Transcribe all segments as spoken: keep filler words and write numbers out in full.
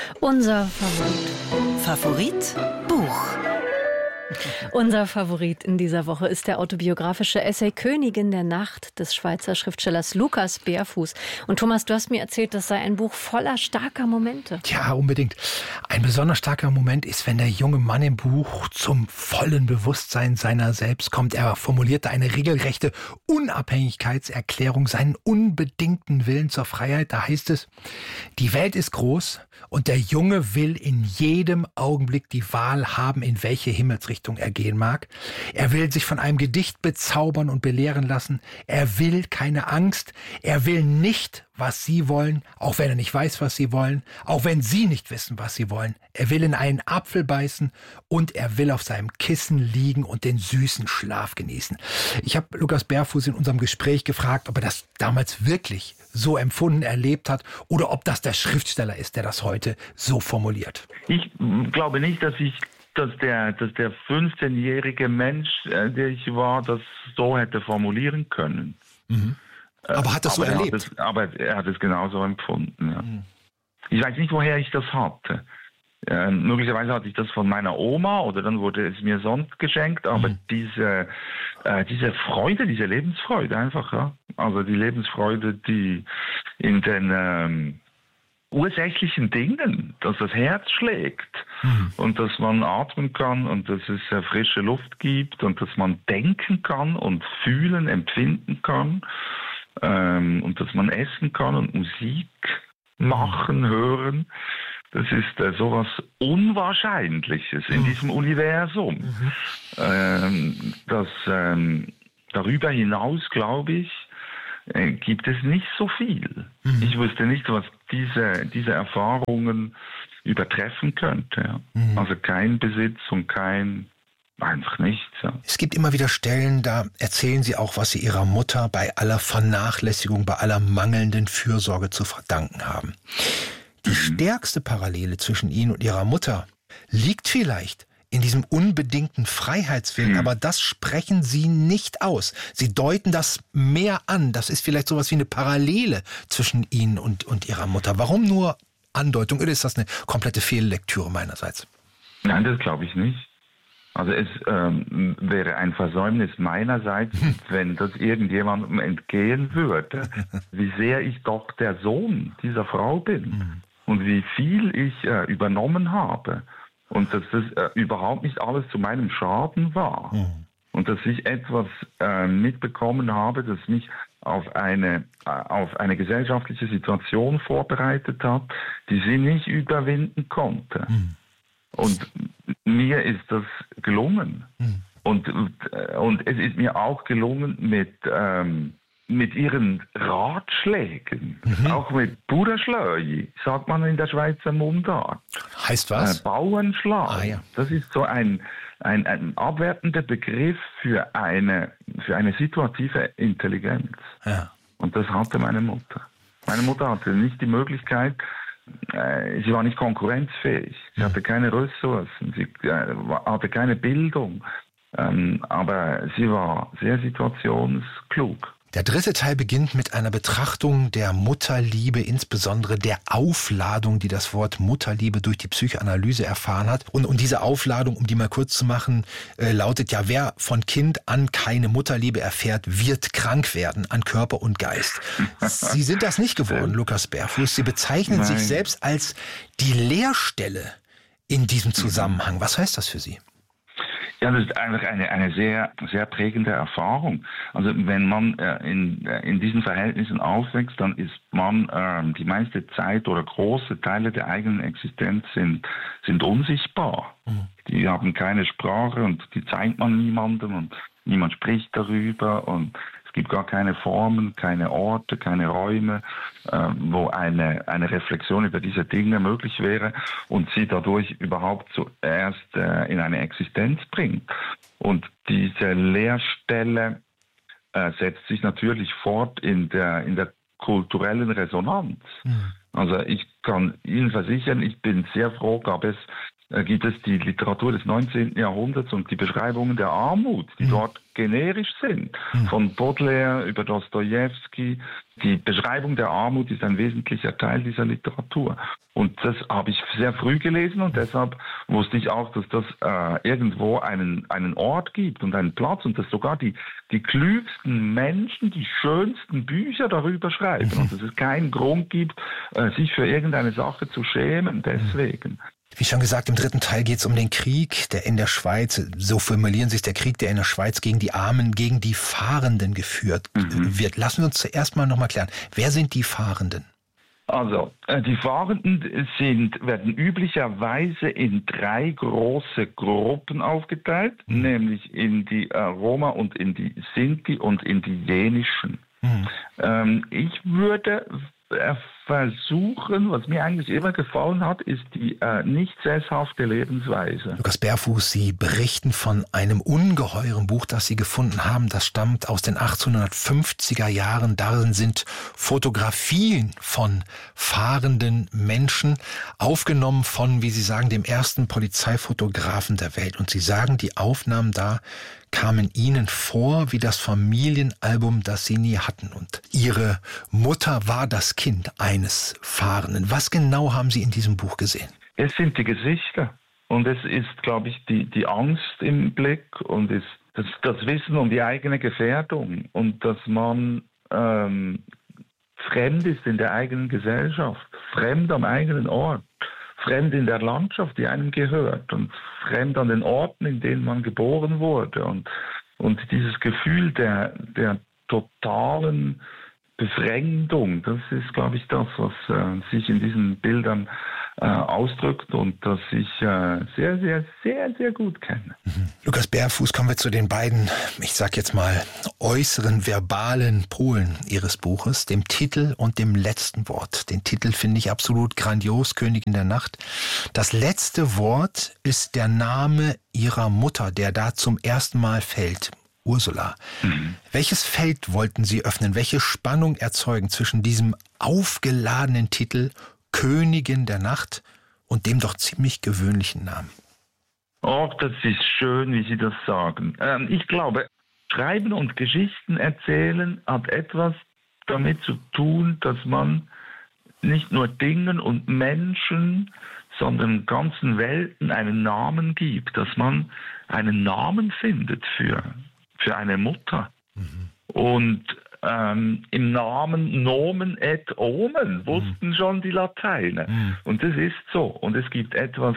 Unser Favorit. Favorit Buch. Unser Favorit in dieser Woche ist der autobiografische Essay Königin der Nacht des Schweizer Schriftstellers Lukas Berfuß. Und Thomas, du hast mir erzählt, das sei ein Buch voller starker Momente. Ja, unbedingt. Ein besonders starker Moment ist, wenn der junge Mann im Buch zum vollen Bewusstsein seiner selbst kommt. Er formulierte eine regelrechte Unabhängigkeitserklärung, seinen unbedingten Willen zur Freiheit. Da heißt es: Die Welt ist groß und der Junge will in jedem Augenblick die Wahl haben, in welche Himmelsrichtung er gehen mag. Er will sich von einem Gedicht bezaubern und belehren lassen. Er will keine Angst. Er will nicht, was Sie wollen, auch wenn er nicht weiß, was Sie wollen, auch wenn Sie nicht wissen, was Sie wollen. Er will in einen Apfel beißen und er will auf seinem Kissen liegen und den süßen Schlaf genießen. Ich habe Lukas Berfuß in unserem Gespräch gefragt, ob er das damals wirklich so empfunden, erlebt hat oder ob das der Schriftsteller ist, der das heute so formuliert. Ich glaube nicht, dass ich dass der, dass der fünfzehnjährige Mensch, äh, der ich war, das so hätte formulieren können. Mhm. Aber hat das so aber erlebt? Er es, aber er hat es genauso empfunden, ja. Mhm. Ich weiß nicht, woher ich das hatte. Äh, möglicherweise hatte ich das von meiner Oma oder dann wurde es mir sonst geschenkt, aber mhm. diese, äh, diese Freude, diese Lebensfreude einfach, ja. Also die Lebensfreude, die in den ähm, ursächlichen Dingen, dass das Herz schlägt mhm. und dass man atmen kann und dass es äh, frische Luft gibt und dass man denken kann und fühlen, empfinden kann ähm, und dass man essen kann und Musik machen, mhm. hören. Das ist äh, sowas Unwahrscheinliches in mhm. diesem Universum. Mhm. Ähm, das ähm, darüber hinaus, glaube ich, äh, gibt es nicht so viel. Mhm. Ich wüsste nicht, was diese, diese Erfahrungen übertreffen könnte. Ja. Mhm. Also kein Besitz und kein, einfach nichts. Ja. Es gibt immer wieder Stellen, da erzählen Sie auch, was Sie Ihrer Mutter bei aller Vernachlässigung, bei aller mangelnden Fürsorge zu verdanken haben. Die mhm. stärkste Parallele zwischen Ihnen und Ihrer Mutter liegt vielleicht in diesem unbedingten Freiheitswillen, mhm. aber das sprechen Sie nicht aus. Sie deuten das mehr an. Das ist vielleicht sowas wie eine Parallele zwischen Ihnen und, und Ihrer Mutter. Warum nur Andeutung? Oder ist das eine komplette Fehllektüre meinerseits? Nein, das glaube ich nicht. Also es ähm, wäre ein Versäumnis meinerseits, wenn das irgendjemandem entgehen würde, wie sehr ich doch der Sohn dieser Frau bin mhm. und wie viel ich äh, übernommen habe. Und dass das äh, überhaupt nicht alles zu meinem Schaden war. Mhm. Und dass ich etwas äh, mitbekommen habe, das mich auf eine, äh, auf eine gesellschaftliche Situation vorbereitet hat, die sie nicht überwinden konnte. Mhm. Und mir ist das gelungen. Mhm. Und, äh, und es ist mir auch gelungen, mit, ähm, mit ihren Ratschlägen, mhm. auch mit Bauernschlägi, sagt man in der Schweizer Mundart. Heißt was? Äh, Bauernschlag. Ah, ja. Das ist so ein, ein, ein abwertender Begriff für eine, für eine situative Intelligenz. Ja. Und das hatte meine Mutter. Meine Mutter hatte nicht die Möglichkeit, äh, sie war nicht konkurrenzfähig, sie mhm. hatte keine Ressourcen, sie äh, hatte keine Bildung, ähm, aber sie war sehr situationsklug. Der dritte Teil beginnt mit einer Betrachtung der Mutterliebe, insbesondere der Aufladung, die das Wort Mutterliebe durch die Psychoanalyse erfahren hat. Und, und diese Aufladung, um die mal kurz zu machen, äh, lautet ja: Wer von Kind an keine Mutterliebe erfährt, wird krank werden an Körper und Geist. Sie sind das nicht geworden, Lukas Berfuß. Sie bezeichnen Nein. sich selbst als die Leerstelle in diesem Zusammenhang. Was heißt das für Sie? Ja, das ist einfach eine, eine sehr, sehr prägende Erfahrung. Also wenn man äh, in, äh, in diesen Verhältnissen aufwächst, dann ist man äh, die meiste Zeit oder große Teile der eigenen Existenz sind, sind unsichtbar. Mhm. Die haben keine Sprache und die zeigt man niemandem und niemand spricht darüber und es gibt gar keine Formen, keine Orte, keine Räume, äh, wo eine, eine Reflexion über diese Dinge möglich wäre und sie dadurch überhaupt zuerst äh, in eine Existenz bringt. Und diese Leerstelle äh, setzt sich natürlich fort in der, in der kulturellen Resonanz. Mhm. Also ich kann Ihnen versichern, ich bin sehr froh, gab es äh, gibt es die Literatur des neunzehnten Jahrhunderts und die Beschreibungen der Armut, die mhm. dort generisch sind. Mhm. Von Baudelaire über Dostojewski. Die Beschreibung der Armut ist ein wesentlicher Teil dieser Literatur. Und das habe ich sehr früh gelesen und deshalb wusste ich auch, dass das äh, irgendwo einen, einen Ort gibt und einen Platz und dass sogar die, die klügsten Menschen die schönsten Bücher darüber schreiben und dass es keinen Grund gibt, äh, sich für irgendeine Sache zu schämen deswegen. Wie schon gesagt, im dritten Teil geht es um den Krieg, der in der Schweiz, so formulieren Sie es, der Krieg, der in der Schweiz gegen die Armen, gegen die Fahrenden geführt mhm. wird. Lassen wir uns zuerst mal nochmal klären, wer sind die Fahrenden? Also, die Fahrenden sind, werden üblicherweise in drei große Gruppen aufgeteilt, mhm. nämlich in die äh, Roma und in die Sinti und in die Jenischen. Mhm. Ähm, ich würde äh, versuchen, was mir eigentlich immer gefallen hat, ist die äh, nicht sesshafte Lebensweise. Lukas Berfuß, Sie berichten von einem ungeheuren Buch, das Sie gefunden haben. Das stammt aus den achtzehnhundertfünfziger Jahren. Darin sind Fotografien von fahrenden Menschen, aufgenommen von, wie Sie sagen, dem ersten Polizeifotografen der Welt. Und Sie sagen, die Aufnahmen da kamen Ihnen vor wie das Familienalbum, das Sie nie hatten. Und Ihre Mutter war das Kind eines Fahrenden. Was genau haben Sie in diesem Buch gesehen? Es sind die Gesichter und es ist, glaube ich, die, die Angst im Blick und es, das, das Wissen um die eigene Gefährdung und dass man ähm, fremd ist in der eigenen Gesellschaft, fremd am eigenen Ort, fremd in der Landschaft, die einem gehört und fremd an den Orten, in denen man geboren wurde. Und, und dieses Gefühl der, der totalen Befremdung, das ist, glaube ich, das, was äh, sich in diesen Bildern äh, ausdrückt und das ich äh, sehr, sehr, sehr, sehr gut kenne. Mhm. Lukas Berfuß, kommen wir zu den beiden, ich sag jetzt mal, äußeren verbalen Polen Ihres Buches, dem Titel und dem letzten Wort. Den Titel finde ich absolut grandios, Königin der Nacht. Das letzte Wort ist der Name Ihrer Mutter, der da zum ersten Mal fällt. Ursula. Mhm. Welches Feld wollten Sie öffnen? Welche Spannung erzeugen zwischen diesem aufgeladenen Titel Königin der Nacht und dem doch ziemlich gewöhnlichen Namen? Oh, das ist schön, wie Sie das sagen. Ähm, ich glaube, Schreiben und Geschichten erzählen hat etwas damit zu tun, dass man nicht nur Dingen und Menschen, sondern ganzen Welten einen Namen gibt, dass man einen Namen findet für für eine Mutter. Mhm. Und ähm, im Namen Nomen et Omen wussten mhm. schon die Lateiner. Mhm. Und das ist so. Und es gibt etwas,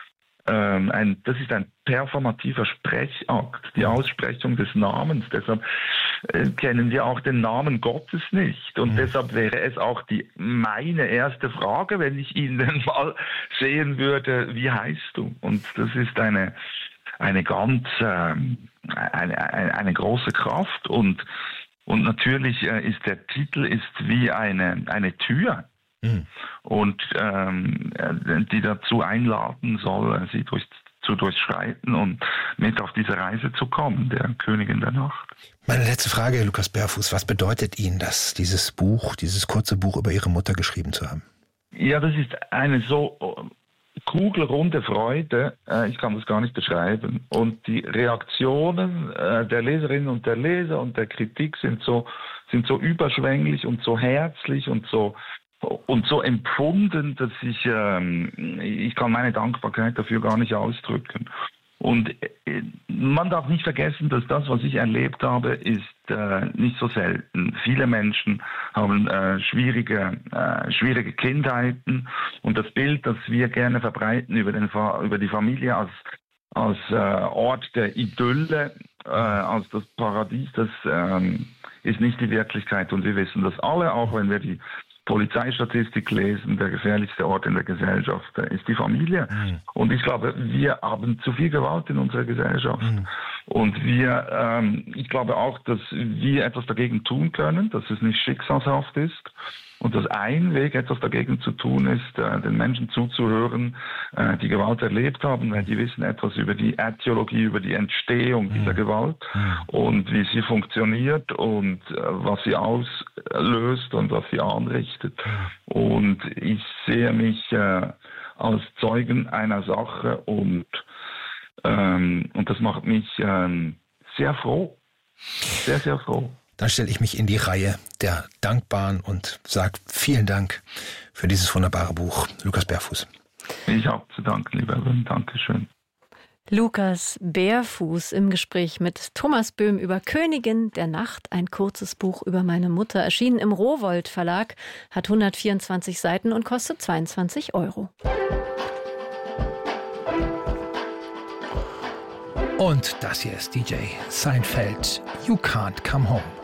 ähm, ein, das ist ein performativer Sprechakt, die Aussprechung des Namens. Deshalb äh, kennen wir auch den Namen Gottes nicht. Und mhm. deshalb wäre es auch die meine erste Frage, wenn ich ihn denn mal sehen würde, wie heißt du? Und das ist eine eine ganz ähm, eine, eine, eine große Kraft und und natürlich äh, ist der Titel ist wie eine eine Tür mhm. und ähm, die dazu einladen soll, sie durch, zu durchschreiten und mit auf diese Reise zu kommen, der Königin der Nacht. Meine letzte Frage, Lukas Berfuß, was bedeutet Ihnen das, dieses Buch, dieses kurze Buch über Ihre Mutter geschrieben zu haben? Ja, das ist eine so kugelrunde Freude, äh, ich kann das gar nicht beschreiben. Und die Reaktionen äh, der Leserinnen und der Leser und der Kritik sind so, sind so überschwänglich und so herzlich und so und so empfunden, dass ich, ähm, ich kann meine Dankbarkeit dafür gar nicht ausdrücken. Und äh, man darf nicht vergessen, dass das, was ich erlebt habe, ist äh, nicht so selten. Viele Menschen haben äh, schwierige, äh, schwierige Kindheiten und das Bild, das wir gerne verbreiten über, den, über die Familie als, als äh, Ort der Idylle, äh, als das Paradies, das äh, ist nicht die Wirklichkeit und wir wissen das alle, auch wenn wir die Polizeistatistik lesen, der gefährlichste Ort in der Gesellschaft ist die Familie. Mhm. Und ich glaube, wir haben zu viel Gewalt in unserer Gesellschaft. Mhm. Und wir, ähm, ich glaube auch, dass wir etwas dagegen tun können, dass es nicht schicksalshaft ist. Und dass ein Weg, etwas dagegen zu tun, ist, äh, den Menschen zuzuhören, äh, die Gewalt erlebt haben, weil die wissen etwas über die Ätiologie, über die Entstehung mhm. dieser Gewalt mhm. und wie sie funktioniert und äh, was sie auslöst und was sie anrichtet. Und ich sehe mich äh, als Zeugen einer Sache und, ähm, und das macht mich ähm, sehr froh, sehr, sehr froh. Dann stelle ich mich in die Reihe der Dankbaren und sage vielen Dank für dieses wunderbare Buch, Lukas Bärfuß. Ich habe zu danken, lieber Erwin. Dankeschön. Lukas Bärfuß im Gespräch mit Thomas Böhm über Königin der Nacht, ein kurzes Buch über meine Mutter, erschienen im Rowohlt Verlag, hat hundertvierundzwanzig Seiten und kostet zweiundzwanzig Euro. Und das hier ist D J Seinfeld, You Can't Come Home.